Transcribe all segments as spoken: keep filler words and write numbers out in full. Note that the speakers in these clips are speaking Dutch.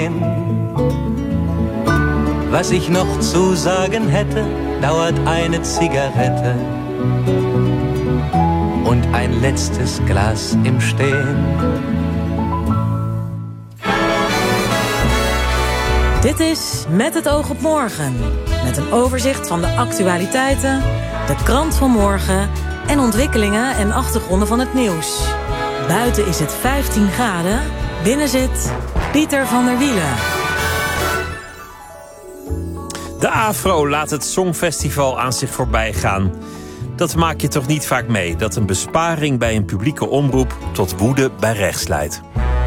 Was ich noch zu sagen hätte, dauert eine Zigarette und ein letztes Glas im Stehen. Dit is Met het oog op morgen. Met een overzicht van de actualiteiten, de krant van morgen en ontwikkelingen en achtergronden van het nieuws. Buiten is het vijftien graden, binnen zit Pieter van der Wielen. De AVRO laat het Songfestival aan zich voorbij gaan. Dat maak je toch niet vaak mee, dat een besparing bij een publieke omroep tot woede bij rechts leidt.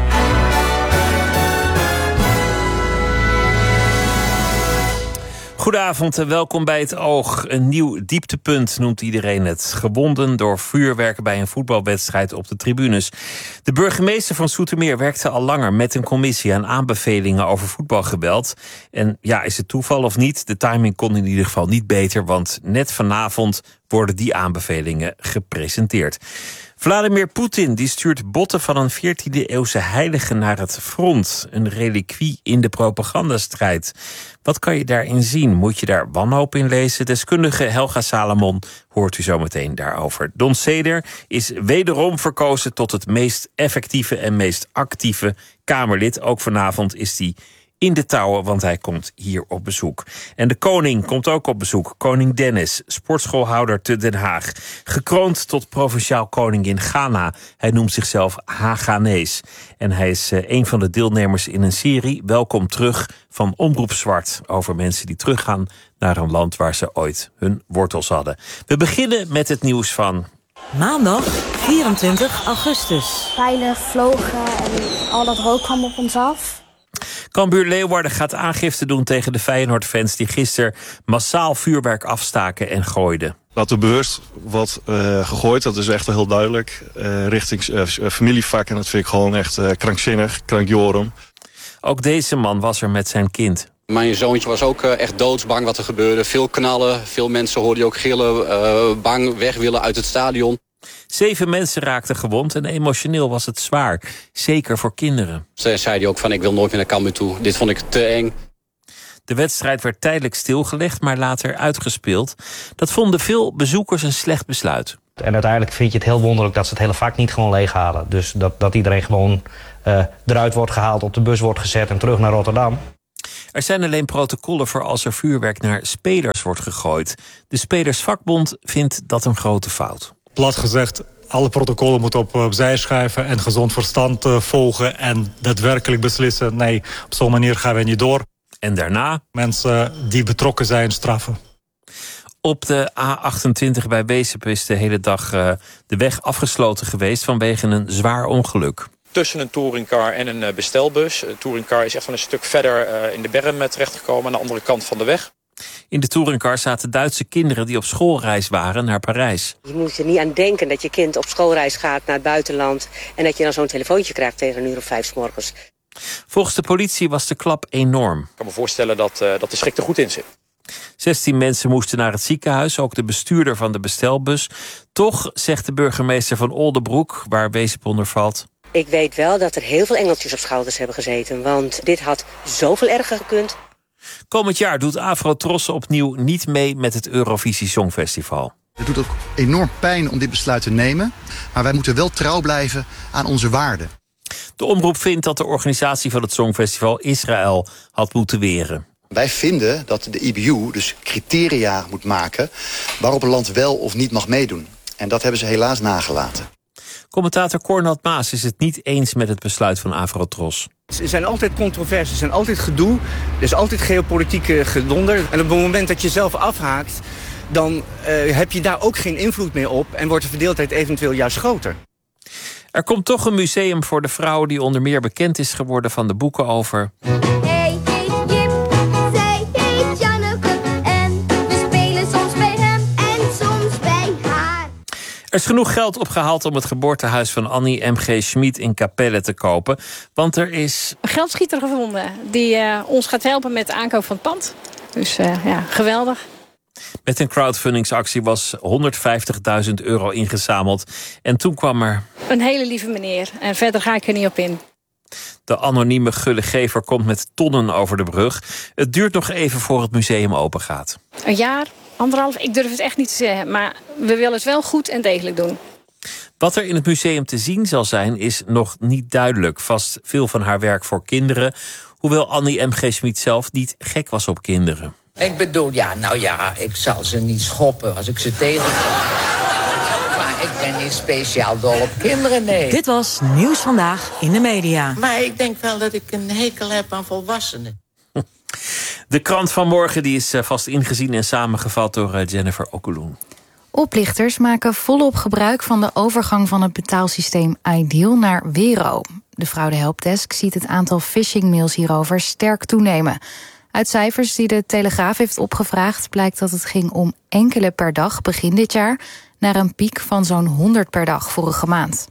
Goedenavond en welkom bij Het Oog. Een nieuw dieptepunt noemt iedereen het. Gewonden door vuurwerk bij een voetbalwedstrijd op de tribunes. De burgemeester van Zoetermeer werkte al langer met een commissie aan aanbevelingen over voetbalgeweld. En ja, is het toeval of niet? De timing kon in ieder geval niet beter, want net vanavond worden die aanbevelingen gepresenteerd. Vladimir Poetin die stuurt botten van een veertiende eeuwse heilige naar het front. Een reliquie in de propagandastrijd. Wat kan je daarin zien? Moet je daar wanhoop in lezen? Deskundige Helga Salomon hoort u zo meteen daarover. Don Seder is wederom verkozen tot het meest effectieve en meest actieve Kamerlid. Ook vanavond is hij in de touwen, want hij komt hier op bezoek. En de koning komt ook op bezoek. Koning Dennis, sportschoolhouder te Den Haag. Gekroond tot provinciaal koning in Ghana. Hij noemt zichzelf Haganees. En hij is uh, een van de deelnemers in een serie Welkom Terug van Omroep Zwart. Over mensen die teruggaan naar een land waar ze ooit hun wortels hadden. We beginnen met het nieuws van Maandag vierentwintig augustus. Pijlen vlogen en al dat rook kwam op ons af. Cambuur Leeuwarden gaat aangifte doen tegen de Feyenoord-fans die gisteren massaal vuurwerk afstaken en gooiden. Dat er bewust wordt uh, gegooid, dat is echt wel heel duidelijk. Uh, richting uh, familievak en dat vind ik gewoon echt uh, krankzinnig, krankjorum. Ook deze man was er met zijn kind. Mijn zoontje was ook uh, echt doodsbang wat er gebeurde. Veel knallen, veel mensen hoorden je ook gillen, uh, bang weg willen uit het stadion. Zeven mensen raakten gewond en emotioneel was het zwaar. Zeker voor kinderen. Ze zei hij ook van ik wil nooit meer naar Cambuur toe. Dit vond ik te eng. De wedstrijd werd tijdelijk stilgelegd, maar later uitgespeeld. Dat vonden veel bezoekers een slecht besluit. En uiteindelijk vind je het heel wonderlijk dat ze het hele vak niet gewoon leeghalen. Dus dat, dat iedereen gewoon uh, eruit wordt gehaald, op de bus wordt gezet en terug naar Rotterdam. Er zijn alleen protocollen voor als er vuurwerk naar spelers wordt gegooid. De Spelersvakbond vindt dat een grote fout. Plat gezegd, alle protocollen moeten op, opzij schuiven en gezond verstand uh, volgen en daadwerkelijk beslissen, nee, op zo'n manier gaan we niet door. En daarna? Mensen die betrokken zijn straffen. Op de A achtentwintig bij Wezep is de hele dag uh, de weg afgesloten geweest vanwege een zwaar ongeluk. Tussen een touringcar en een bestelbus. De touringcar is echt wel een stuk verder uh, in de berm terechtgekomen aan de andere kant van de weg. In de touringcar zaten Duitse kinderen die op schoolreis waren naar Parijs. Je moet er niet aan denken dat je kind op schoolreis gaat naar het buitenland en dat je dan zo'n telefoontje krijgt tegen een uur of vijf 's morgens. Volgens de politie was de klap enorm. Ik kan me voorstellen dat, uh, dat de schrik er goed in zit. zestien mensen moesten naar het ziekenhuis, ook de bestuurder van de bestelbus. Toch, zegt de burgemeester van Oldebroek, waar Wezep onder valt. Ik weet wel dat er heel veel engeltjes op schouders hebben gezeten, want dit had zoveel erger gekund. Komend jaar doet Afro-Tros opnieuw niet mee met het Eurovisie Songfestival. Het doet ook enorm pijn om dit besluit te nemen, maar wij moeten wel trouw blijven aan onze waarden. De omroep vindt dat de organisatie van het Songfestival Israël had moeten weren. Wij vinden dat de I B U dus criteria moet maken waarop een land wel of niet mag meedoen. En dat hebben ze helaas nagelaten. Commentator Cornald Maas is het niet eens met het besluit van Afro-Tros. Er zijn altijd controversies, er zijn altijd gedoe. Er is altijd geopolitieke gedonder. En op het moment dat je zelf afhaakt, dan uh, heb je daar ook geen invloed meer op en wordt de verdeeldheid eventueel juist groter. Er komt toch een museum voor de vrouw die onder meer bekend is geworden van de boeken over... Hij heet Jip, zij heet Janneke en we spelen soms bij hem en soms bij haar. Er is genoeg geld opgehaald om het geboortehuis van Annie M G. Schmid in Capelle te kopen. Want er is een geldschieter gevonden die uh, ons gaat helpen met de aankoop van het pand. Dus uh, ja, geweldig. Met een crowdfundingsactie was honderdvijftigduizend euro ingezameld. En toen kwam er... een hele lieve meneer. En verder ga ik er niet op in. De anonieme gullegever komt met tonnen over de brug. Het duurt nog even voor het museum open gaat. Een jaar, anderhalf, ik durf het echt niet te zeggen. Maar we willen het wel goed en degelijk doen. Wat er in het museum te zien zal zijn, is nog niet duidelijk. Vast veel van haar werk voor kinderen. Hoewel Annie M G. Schmid zelf niet gek was op kinderen. Ik bedoel, ja, nou ja, ik zal ze niet schoppen als ik ze tegenkom. Maar ik ben niet speciaal dol op kinderen, nee. Dit was Nieuws Vandaag in de media. Maar ik denk wel dat ik een hekel heb aan volwassenen. De krant van morgen die is vast ingezien en samengevat door Jennifer Okkeloen. Oplichters maken volop gebruik van de overgang van het betaalsysteem Ideal naar Wero. De fraudehelpdesk ziet het aantal phishingmails hierover sterk toenemen. Uit cijfers die de Telegraaf heeft opgevraagd blijkt dat het ging om enkele per dag begin dit jaar, naar een piek van zo'n honderd per dag vorige maand.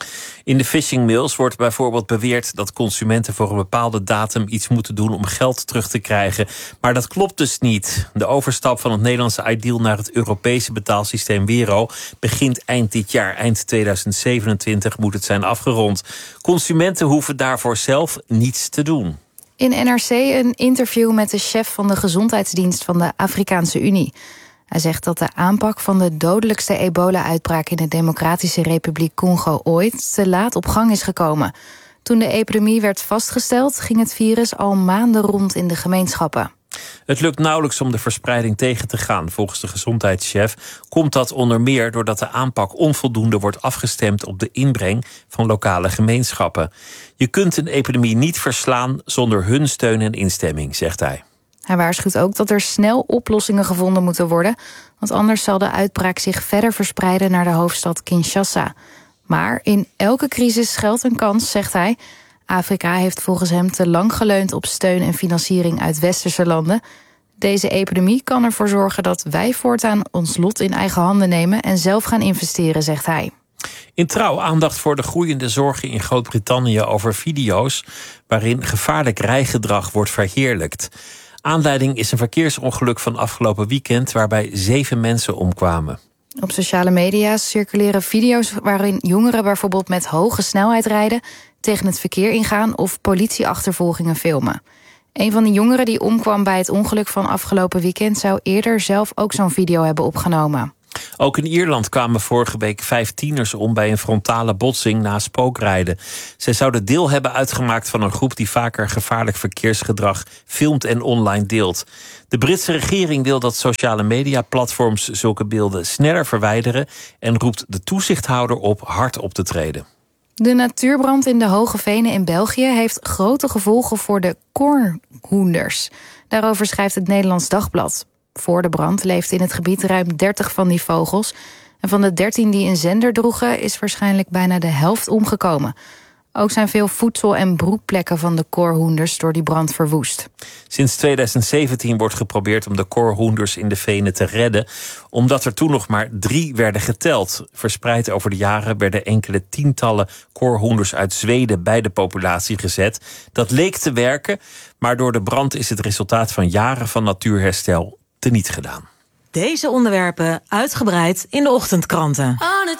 In de phishingmails wordt bijvoorbeeld beweerd dat consumenten voor een bepaalde datum iets moeten doen om geld terug te krijgen. Maar dat klopt dus niet. De overstap van het Nederlandse Ideal naar het Europese betaalsysteem Wero begint eind dit jaar. Eind tweeduizend zevenentwintig moet het zijn afgerond. Consumenten hoeven daarvoor zelf niets te doen. In N R C een interview met de chef van de gezondheidsdienst van de Afrikaanse Unie. Hij zegt dat de aanpak van de dodelijkste ebola-uitbraak in de Democratische Republiek Congo ooit te laat op gang is gekomen. Toen de epidemie werd vastgesteld, ging het virus al maanden rond in de gemeenschappen. Het lukt nauwelijks om de verspreiding tegen te gaan. Volgens de gezondheidschef komt dat onder meer doordat de aanpak onvoldoende wordt afgestemd op de inbreng van lokale gemeenschappen. Je kunt een epidemie niet verslaan zonder hun steun en instemming, zegt hij. Hij waarschuwt ook dat er snel oplossingen gevonden moeten worden, want anders zal de uitbraak zich verder verspreiden naar de hoofdstad Kinshasa. Maar in elke crisis schuilt een kans, zegt hij. Afrika heeft volgens hem te lang geleund op steun en financiering uit westerse landen. Deze epidemie kan ervoor zorgen dat wij voortaan ons lot in eigen handen nemen en zelf gaan investeren, zegt hij. In Trouw aandacht voor de groeiende zorgen in Groot-Brittannië over video's waarin gevaarlijk rijgedrag wordt verheerlijkt. Aanleiding is een verkeersongeluk van afgelopen weekend waarbij zeven mensen omkwamen. Op sociale media circuleren video's waarin jongeren bijvoorbeeld met hoge snelheid rijden, tegen het verkeer ingaan of politieachtervolgingen filmen. Een van de jongeren die omkwam bij het ongeluk van afgelopen weekend zou eerder zelf ook zo'n video hebben opgenomen. Ook in Ierland kwamen vorige week vijf tieners om bij een frontale botsing na spookrijden. Zij zouden deel hebben uitgemaakt van een groep die vaker gevaarlijk verkeersgedrag filmt en online deelt. De Britse regering wil dat sociale mediaplatforms zulke beelden sneller verwijderen en roept de toezichthouder op hard op te treden. De natuurbrand in de Hoge Venen in België heeft grote gevolgen voor de koorhoenders. Daarover schrijft het Nederlands Dagblad. Voor de brand leefden in het gebied ruim dertig van die vogels. En van de dertien die een zender droegen is waarschijnlijk bijna de helft omgekomen. Ook zijn veel voedsel- en broedplekken van de koorhoenders door die brand verwoest. Sinds tweeduizend zeventien wordt geprobeerd om de koorhoenders in de venen te redden, omdat er toen nog maar drie werden geteld. Verspreid over de jaren werden enkele tientallen koorhoenders uit Zweden bij de populatie gezet. Dat leek te werken, maar door de brand is het resultaat van jaren van natuurherstel teniet gedaan. Deze onderwerpen uitgebreid in de ochtendkranten. On a